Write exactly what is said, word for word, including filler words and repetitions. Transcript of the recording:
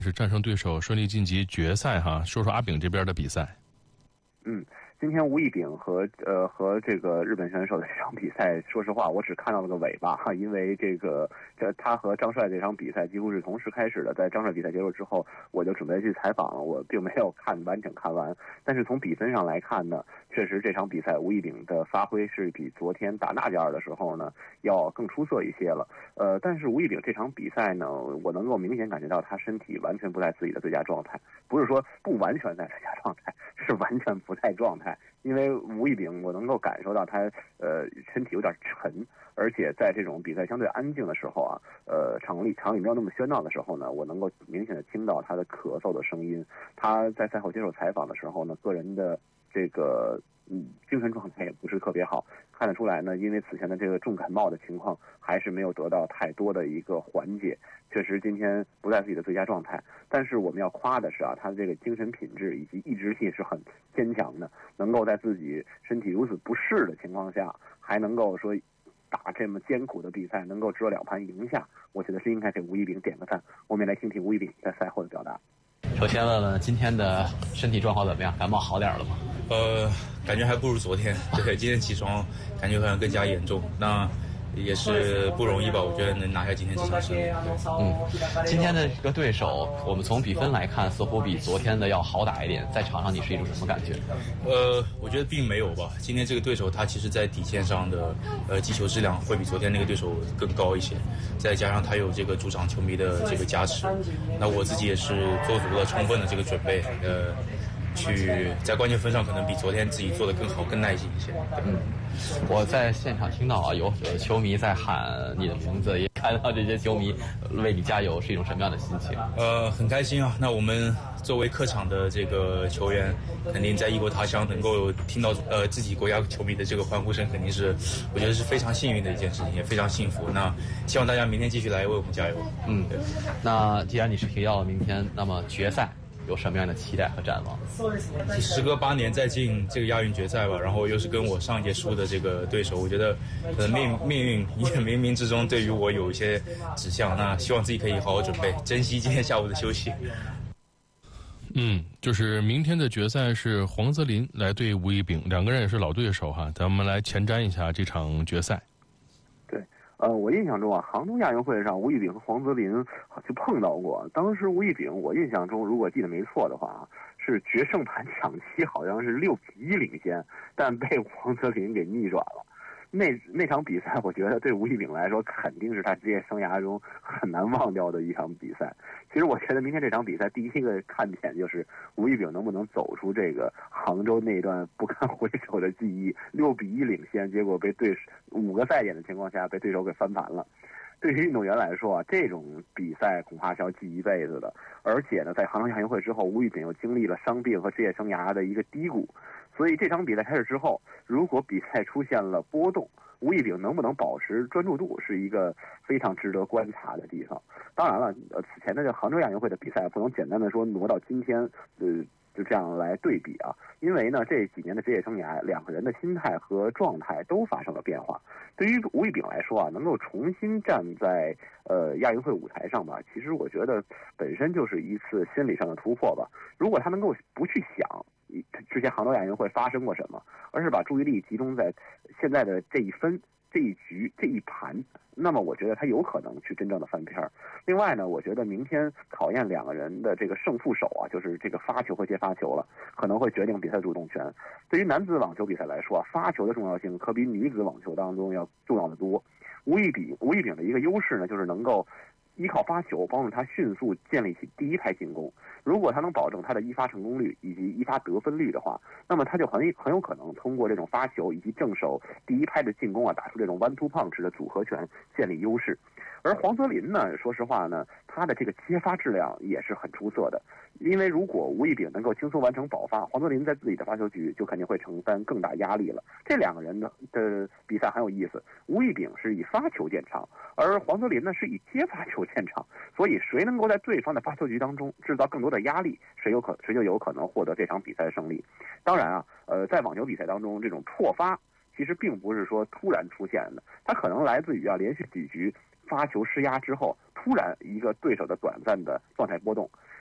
是战胜对手，顺利晋级决赛哈。说说阿炳这边的比赛。 嗯，今天吴亦丙和呃和这个日本选手的这场比赛，说实话，我只看到了个尾巴哈，因为这个这他和张帅这场比赛几乎是同时开始的，在张帅比赛结束之后，我就准备去采访了，我并没有看完整看完。但是从比分上来看呢，确实这场比赛吴亦丙的发挥是比昨天打纳加尔的时候呢要更出色一些了。呃，但是吴亦丙这场比赛呢，我能够明显感觉到他身体完全不在自己的最佳状态，不是说不完全在最佳状态，是完全不在状态。因为吴亦丙，我能够感受到他呃身体有点沉，而且在这种比赛相对安静的时候啊，呃场里场里没有那么喧闹的时候呢，我能够明显的听到他的咳嗽的声音。他在赛后接受采访的时候呢，个人的这个嗯精神状态也不是特别好，看得出来呢，因为此前的这个重感冒的情况还是没有得到太多的一个缓解，确实今天不在自己的最佳状态。但是我们要夸的是啊，他的这个精神品质以及意志力是很坚强的，能够在自己身体如此不适的情况下，还能够说打这么艰苦的比赛，能够只有两盘赢下，我觉得是应该给吴亦丙点个赞。我们来听听吴亦丙在赛后的表达。 首先问问今天的身体状况怎么样？感冒好点了吗？ 呃，感觉还不如昨天。对，今天起床感觉好像更加严重。那也是不容易吧？我觉得能拿下今天这场胜利。 嗯，今天的这个对手，我们从比分来看，似乎比昨天的要好打一点。在场上你是一种什么感觉？ 呃，我觉得并没有吧。今天这个对手他其实在底线上的呃击球质量会比昨天那个对手更高一些，再加上他有这个主场球迷的这个加持，那我自己也是做足了充分的这个准备，呃。去在关键分上可能比昨天自己做得更好更耐心一些。 嗯，我在现场听到啊，有球迷在喊你的名字，也看到这些球迷为你加油，是一种什么样的心情？ 呃，很开心啊。那我们作为客场的这个球员，肯定在异国他乡能够听到呃自己国家球迷的这个欢呼声，肯定是我觉得是非常幸运的一件事情，也非常幸福。那希望大家明天继续来为我们加油。 嗯，对。那既然你是提到了明天，那么决赛有什么样的期待和展望？ 时隔八年再进这个亚运决赛吧，然后又是跟我上一届输的这个对手，我觉得可能命命运也冥冥之中对于我有一些指向。那希望自己可以好好准备，珍惜今天下午的休息。 嗯，就是明天的决赛是黄泽林来对吴亦丙，两个人也是老对手哈。咱们来前瞻一下这场决赛。 呃，我印象中啊，杭州亚运会上吴亦丙和黄泽林就碰到过。当时吴亦丙，我印象中如果记得没错的话，是决胜盘抢七，好像是六比一领先，但被黄泽林给逆转了。那那场比赛，我觉得对吴亦丙来说，肯定是他职业生涯中很难忘掉的一场比赛。其实我觉得明天这场比赛第一个看点就是吴亦丙能不能走出这个杭州那段不堪回首的记忆，六比一领先，结果被对手五个赛点的情况下被对手给翻盘了。对于运动员来说啊，这种比赛恐怕是要记一辈子的。而且呢，在杭州亚运会之后，吴亦丙又经历了伤病和职业生涯的一个低谷，所以这场比赛开始之后，如果比赛出现了波动，吴亦丙能不能保持专注度是一个非常值得观察的地方。当然了，呃，此前的这杭州亚运会的比赛不能简单的说挪到今天，呃，就这样来对比啊，因为呢这几年的职业生涯，两个人的心态和状态都发生了变化。对于吴亦丙来说啊，能够重新站在呃亚运会舞台上吧，其实我觉得本身就是一次心理上的突破吧。如果他能够不去想之前杭州亚运会发生过什么，而是把注意力集中在现在的这一分、这一局、这一盘，那么我觉得他有可能去真正的翻篇。另外呢，我觉得明天考验两个人的这个胜负手啊，就是这个发球和接发球了，可能会决定比赛主动权。对于男子网球比赛来说啊，发球的重要性可比女子网球当中要重要的多。吴亦丙吴亦丙的一个优势呢，就是能够依靠发球帮助他迅速建立起第一拍进攻。如果他能保证他的一发成功率以及一发得分率的话，那么他就很很有可能通过这种发球以及正手第一拍的进攻啊，打出这种 one two punch 的组合拳，建立优势。而黄泽林呢，说实话呢，他的这个接发质量也是很出色的。因为如果吴亦丙能够轻松完成保发，黄泽林在自己的发球局就肯定会承担更大压力了。这两个人的的比赛很有意思，吴亦丙是以发球见长，而黄泽林呢是以接发球见长，所以谁能够在对方的发球局当中制造更多的压力，谁有可谁就有可能获得这场比赛的胜利。当然啊，呃，在网球比赛当中，这种错发其实并不是说突然出现的，它可能来自于啊连续几局发球施压之后，突然一个对手的短暂的状态波动，